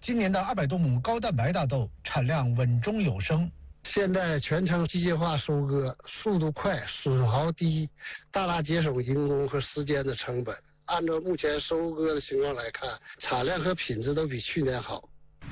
今年的200多亩高蛋白大豆产量稳中有升。 现在全程机械化收割，速度快，损耗低，大大节省人工和时间的成本。按照目前收割的情况来看，产量和品质都比去年好。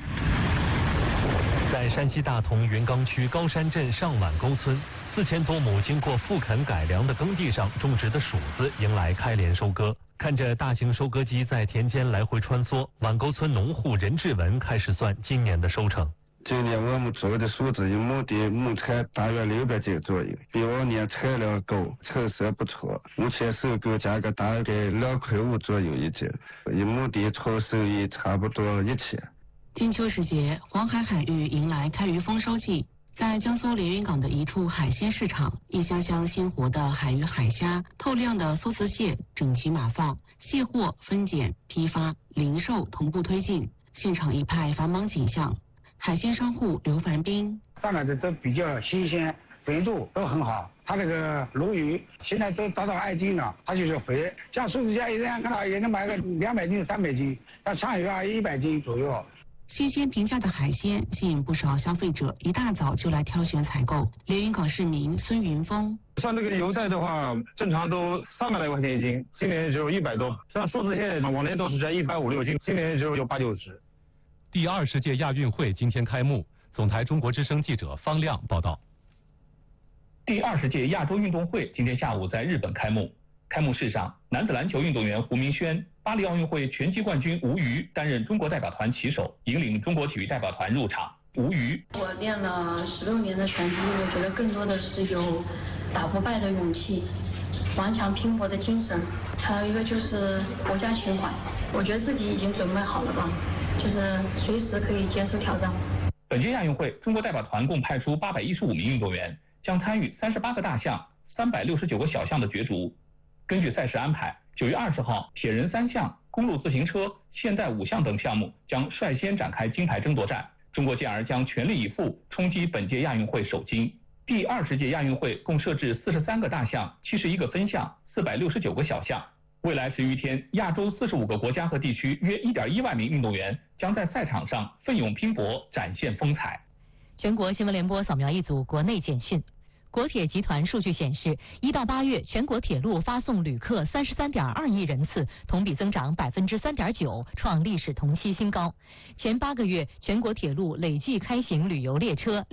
在山西大同云冈区高山镇上碗沟村，4000多亩经过复垦改良的耕地上种植的薯子迎来开镰收割。看着大型收割机在田间来回穿梭，碗沟村农户任志文开始算今年的收成。 今年我们做的薯子一亩地亩产大约600斤左右，比往年产量高，成色不错。目前收购价格大概2.5块左右一斤，一亩地纯收益差不多1000。 金秋时节，黄海海域迎来开渔丰收季。在江苏连云港的一处海鲜市场，一箱箱鲜活的海鱼海虾、透亮的梭子蟹整齐码放，卸货、分拣、批发、零售同步推进，现场一派繁忙景象。海鲜商户刘凡斌， 上来的都比较新鲜，肥度都很好。他这个鲈鱼现在都达到2斤了，它就是肥。像数字价一样看到也能买个200斤、300斤，像鲳鱼100斤左右。 新鲜平价的海鲜吸引不少消费者一大早就来挑选采购。连云港市民孙云峰， 像这个油菜的话，正常都300来块钱一斤，今年只有100多。像数字蟹往年都是在150、60斤，今年只有8、90。 第20届亚运会今天开幕，总台中国之声记者方亮报道。 第20届亚洲运动会今天下午在日本开幕。开幕式上，男子篮球运动员胡明轩、巴黎奥运会拳击冠军吴瑜担任中国代表团旗手，引领中国体育代表团入场。吴瑜， 我练了16年的拳击，我觉得更多的是有打不败的勇气，顽强拼搏的精神，还有一个就是国家情怀。我觉得自己已经准备好了吧，就是随时可以接受挑战。 本届亚运会，中国代表团共派出815名运动员，将参与38个大项、369个小项的角逐。根据赛事安排，9月20号，铁人3项、公路自行车、现代5项等项目将率先展开金牌争夺战。中国健儿将全力以赴冲击本届亚运会首金。第20届亚运会共设置43个大项、71个分项、469个小项。未来10余天，亚洲45个国家和地区约1.1万名运动员将在赛场上奋勇拼搏，展现风采。 全国新闻联播扫描一组国内简讯。国铁集团数据显示，1到8月全国铁路发送旅客33.2亿人次，同比增长3.9%，创历史同期新高。前8个月，全国铁路累计开行旅游列车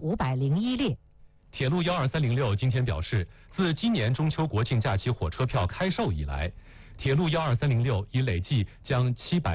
2501列。 铁路12306今天表示，自今年中秋国庆假期火车票开售以来，铁路12306已累计将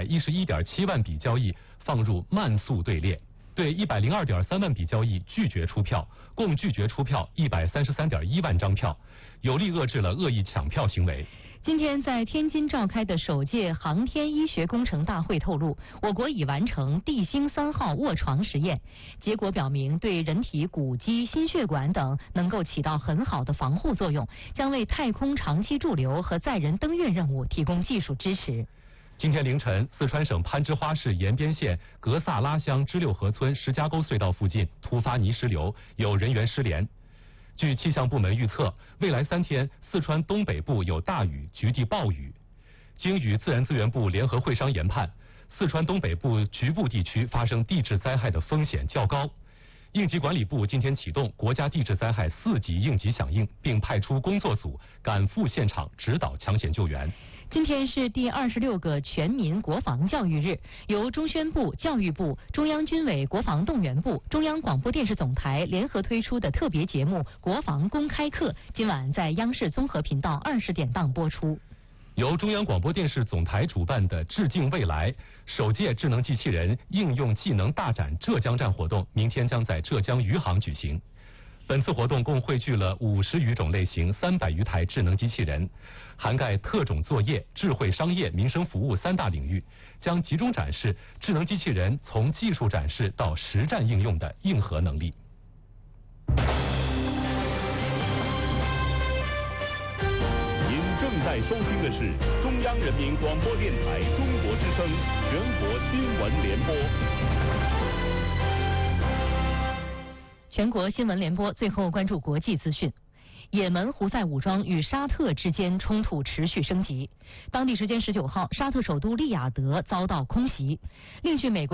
711.7万笔交易放入慢速队列。对102.3万笔交易拒绝出票，共拒绝出票133.1万张票，有力遏制了恶意抢票行为。 今天在天津召开的首届航天医学工程大会透露，我国已完成地星3号卧床实验，结果表明对人体骨肌、心血管等能够起到很好的防护作用，将为太空长期驻留和载人登月任务提供技术支持。 今天凌晨，四川省攀枝花市延边县格萨拉乡支六河村石家沟隧道附近突发泥石流，有人员失联。据气象部门预测，未来3天，四川东北部有大雨，局地暴雨。经与自然资源部联合会商研判，四川东北部局部地区发生地质灾害的风险较高。应急管理部今天启动国家地质灾害4级应急响应，并派出工作组赶赴现场指导抢险救援。 今天是第26个全民国防教育日，由中宣部、教育部、中央军委国防动员部、中央广播电视总台联合推出的特别节目《国防公开课》，今晚在央视综合频道20点档播出。 由中央广播电视总台主办的致敬未来首届智能机器人应用技能大展浙江站活动，明天将在浙江余杭举行。本次活动共汇聚了50余种类型、300余台智能机器人，涵盖特种作业、智慧商业、民生服务3大领域，将集中展示智能机器人从技术展示到实战应用的硬核能力。 您正在收听的是中央人民广播电台中国之声全国新闻联播。 全国新闻联播最后关注国际资讯。也门胡塞武装与沙特之间冲突持续升级。当地时间19号，沙特首都利雅得遭到空袭。另据美国